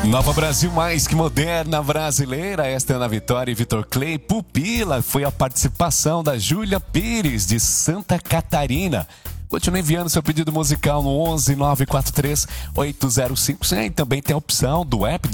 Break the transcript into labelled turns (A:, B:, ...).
A: Nova Brasil mais que moderna brasileira. Esta é Ana Vitória e Vitor Clay. Pupila foi a participação da Júlia Pires, de Santa Catarina. Continue enviando seu pedido musical no 11 943 805100. E também tem a opção do app